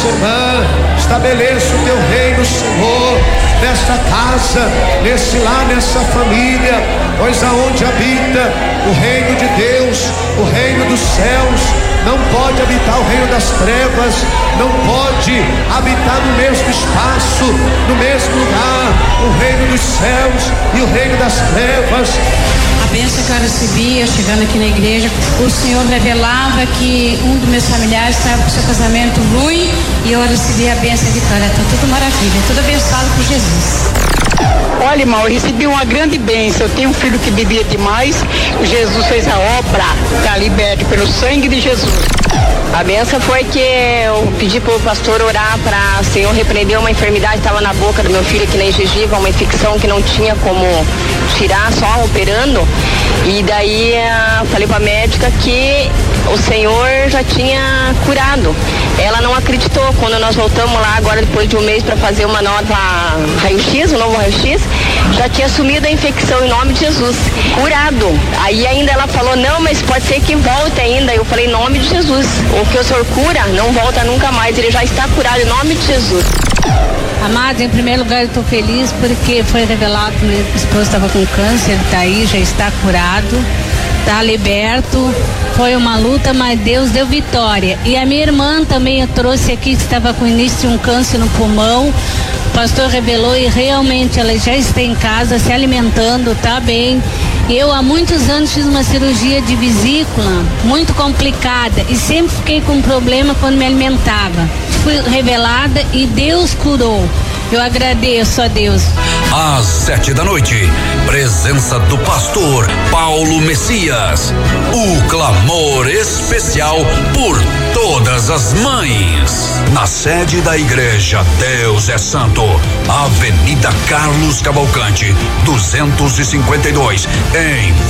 nossa irmã. Estabeleça o teu reino, Senhor, nesta casa, nesse lar, nessa família, pois aonde habita o reino de Deus, o reino dos céus, não pode habitar o reino das trevas, não pode habitar no mesmo espaço, no mesmo lugar, o reino dos céus e o reino das trevas. A bênção que eu recebia chegando aqui na igreja, o Senhor revelava que um dos meus familiares estava com seu casamento ruim e eu recebi a bênção e vitória. Está tudo maravilha, tudo abençoado por Jesus. Olha, irmão, eu recebi uma grande bênção. Eu tenho um filho que bebia demais. Jesus fez a obra, está liberto pelo sangue de Jesus. A benção foi que eu pedi para o pastor orar para o Senhor repreender uma enfermidade que estava na boca do meu filho, que nem gengiva, uma infecção que não tinha como tirar, só operando. E daí falei para a médica que o Senhor já tinha curado. Ela não acreditou. Quando nós voltamos lá agora depois de um mês para fazer uma nova raio-x, um novo raio-x, já tinha sumido a infecção em nome de Jesus, curado. Aí ainda ela falou, não, mas pode ser que volte ainda. Eu falei, em nome de Jesus, o que o Senhor cura não volta nunca mais, ele já está curado em nome de Jesus. Amados, em primeiro lugar eu estou feliz porque foi revelado que meu esposo estava com câncer, está aí, já está curado, está liberto. Foi uma luta, mas Deus deu vitória. E a minha irmã também eu trouxe aqui, que estava com início de um câncer no pulmão. O pastor revelou e realmente ela já está em casa se alimentando, tá bem. Eu há muitos anos fiz uma cirurgia de vesícula muito complicada e sempre fiquei com problema quando me alimentava. Fui revelada e Deus curou. Eu agradeço a Deus. Às 7 da noite, presença do pastor Paulo Messias. O clamor especial por todas as mães. Na sede da igreja Deus é Santo, Avenida Carlos Cavalcante, 252, em